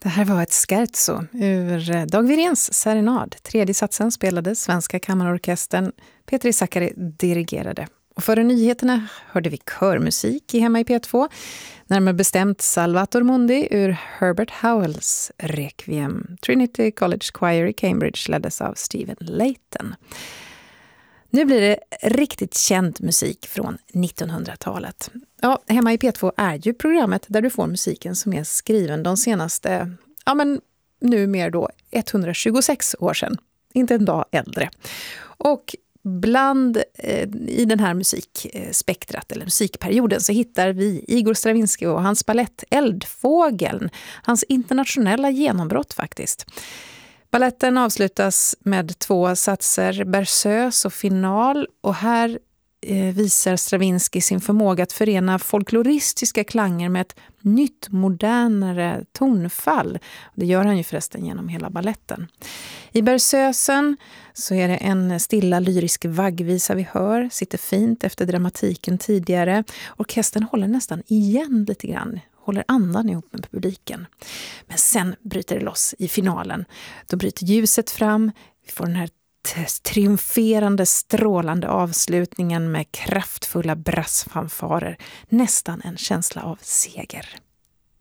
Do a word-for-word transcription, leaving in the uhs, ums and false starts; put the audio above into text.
Det här var ett scherzo ur Dag Wiréns serenad. Tredje satsen spelade Svenska kammarorkestern. Petri Sakari dirigerade. Och före nyheterna hörde vi körmusik i Hemma i P två. Närmare bestämt Salvator Mundi ur Herbert Howells Requiem. Trinity College Choir i Cambridge leddes av Stephen Layton. Nu blir det riktigt känd musik från nittonhundratalet. Ja, Hemma i P två är ju programmet där du får musiken som är skriven de senaste, ja men nu mer då etthundratjugosex år sedan. Inte en dag äldre. Och bland eh, i den här musikspektrat eller musikperioden så hittar vi Igor Stravinsky och hans ballett Eldfågeln. Hans internationella genombrott faktiskt. Balletten avslutas med två satser, Berceuse och final, och här eh, visar Stravinsky sin förmåga att förena folkloristiska klanger med ett nytt, modernare tonfall. Det gör han ju förresten genom hela balletten. I Berceusen så är det en stilla lyrisk vaggvisa vi hör, sitter fint efter dramatiken tidigare. Orkestern håller nästan igen lite grann. Håller andan ihop med publiken. Men sen bryter det loss i finalen. Då bryter ljuset fram. Vi får den här triumferande, strålande avslutningen med kraftfulla brassfanfarer. Nästan en känsla av seger.